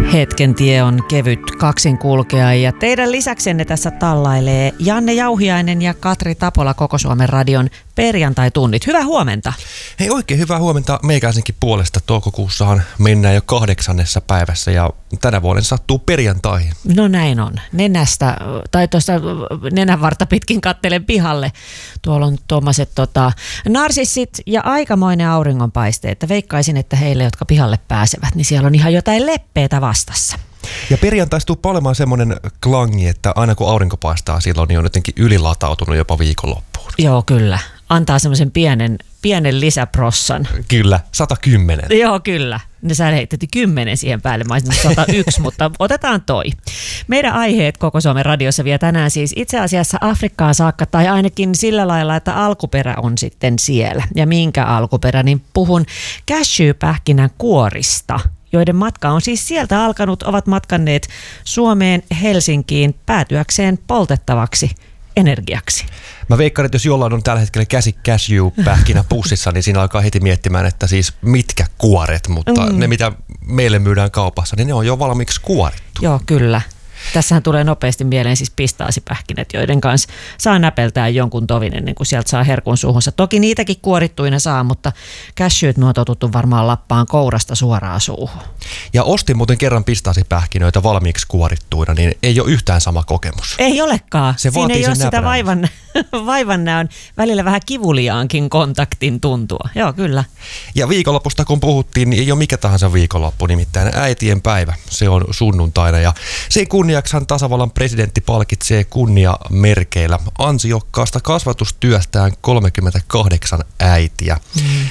Hetken tie on kevyt kaksin kulkea ja teidän lisäksenne tässä tallailee Janne Jauhiainen ja Katri Tapola Koko Suomen radion perjantai-tunnit. Hyvää huomenta. Hei, oikein hyvää huomenta meikäisenkin puolesta. Toukokuussahan mennään jo 8. päivässä ja tänä vuoden sattuu perjantaihin. No näin on. Nenästä, tai tuossa nenänvarta pitkin kattelen pihalle. Tuolla on tuommoiset narsissit ja aikamoinen auringonpaiste. Että veikkaisin, että heille, jotka pihalle pääsevät, niin siellä on ihan jotain leppeitä vastassa. Ja perjantaistuu olemaan semmoinen klangi, että aina kun aurinko paistaa silloin, niin on jotenkin ylilatautunut jopa viikonloppuun. Joo, kyllä. Antaa semmoisen pienen lisäprossan. Kyllä, 110. Joo, kyllä. Ne sä heittäti 10 siihen päälle, mä olisin 101, mutta otetaan toi. Meidän aiheet Koko Suomen radiossa vielä tänään siis itse asiassa Afrikkaan saakka, tai ainakin sillä lailla, että alkuperä on sitten siellä. Ja minkä alkuperä, niin puhun cashewpähkinän kuorista, joiden matka on siis sieltä alkanut, ovat matkanneet Suomeen, Helsinkiin päätyäkseen poltettavaksi energiaksi. Mä veikkaan, että jos jollain on tällä hetkellä käsi cashew-pähkinä pussissa, niin siinä alkaa heti miettimään, että siis mitkä kuoret, mutta ne mitä meille myydään kaupassa, niin ne on jo valmiiksi kuorittu. Joo, kyllä. Tässähän tulee nopeasti mieleen siis pistaasipähkinät, joiden kanssa saa näpeltää jonkun tovin ennen kuin sieltä saa herkun suuhunsa. Toki niitäkin kuorittuina saa, mutta cashewt me on totuttu varmaan lappaan kourasta suoraan suuhun. Ja ostin muuten kerran pistaasipähkinöitä valmiiksi kuorittuina, niin ei ole yhtään sama kokemus. Ei olekaan. Se siinä ei ole sitä näpärän. vaivannäön välillä vähän kivuliaankin kontaktin tuntua. Joo, kyllä. Ja viikonlopusta kun puhuttiin, niin ei ole mikä tahansa viikonloppu, nimittäin äitien päivä. Se on sunnuntaina ja sen kunniaksihan tasavallan presidentti palkitsee kunniamerkeillä ansiokkaasta kasvatustyöstään 38 äitiä.